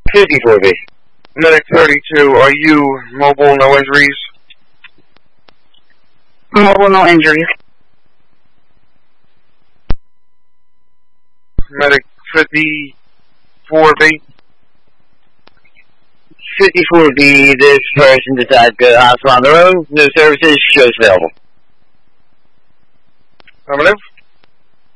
54B. Medic 32, are you mobile, no injuries? Mobile, no injuries. Medic 54B. 54B, this person decides to go to the hospital on their own. No services, shows available. Affirmative.